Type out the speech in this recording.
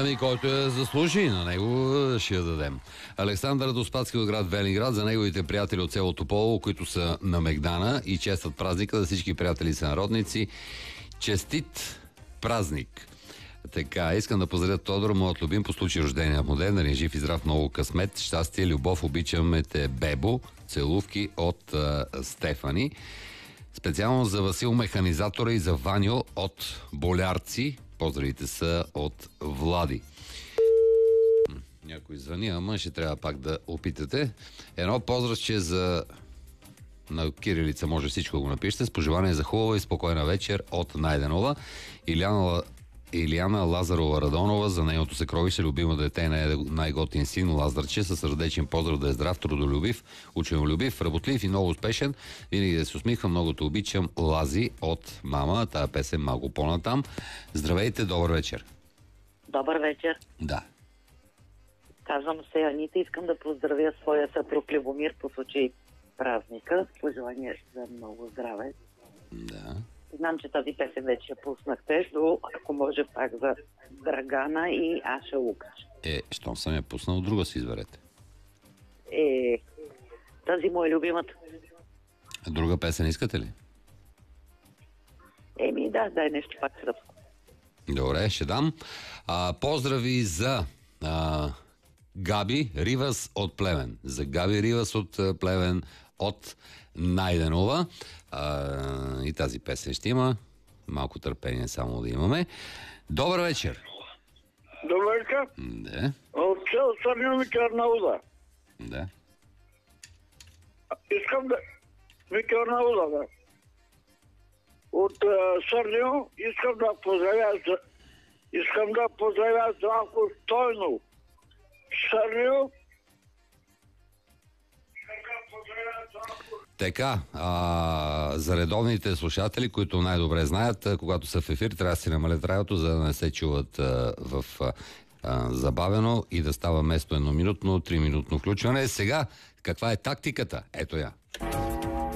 Ами, който я заслужи, на него ще я дадем. Александър Доспадски от град Велинград, за неговите приятели от село Тополово, които са на Мегдана и честват празника, за всички приятели са народници. Честит празник! Така, искам да поздравя Тодор, моят любим, по случай рождения му ден, нали, жив и здрав, много късмет, щастие, любов, обичаме те, Бебо, целувки от Стефани. Специално за Васил Механизатора и за Ваньо от Болярци. Поздравите са от Влади. Някой звъни, ама ще трябва пак да опитате. Едно поздравче за... на кирилица може всичко го напишете. С пожелание за хубава и спокойна вечер от Найденова. Илияна Лазарова Радонова, за нейното съкровище, любимо дете, най-готин син Лазарче, с сърдечен поздрав да е здрав, трудолюбив, ученолюбив, работлив и много успешен. Винаги да се усмихва, много те обичам, Лази от мама. Тая песен малко по-натам. Здравейте, добър вечер. Добър вечер. Да. Казвам се Анита, искам да поздравя своя съпруг Любомир по случай празника. Пожелание за много здраве. Да. Знам, че тази песен вече я пуснахте, но ако може пак за Драгана и Аша Лукаш. Щом съм я пуснал, друга си изберете. Тази му е любимата. Друга песен искате ли? Да, дай нещо пак сръбско. Добре, ще дам. Поздрави за Габи Ривас от Плевен. За Габи Ривас от Плевен от Найденова. И тази песен ще има. Малко търпение само да имаме. Добър вечер. Добър вечер. Да. От цел Сърню Микърнауда. Да. Искам да... Микърнауда, да. От Сърню искам да поздравя Здравко Стойно. Сърню. Така, за редовните слушатели, които най-добре знаят, когато са в ефир, трябва да си намалят радиото, за да не се чуват в забавено и да става вместо едноминутно, 3-минутно включване. Сега, каква е тактиката? Ето я.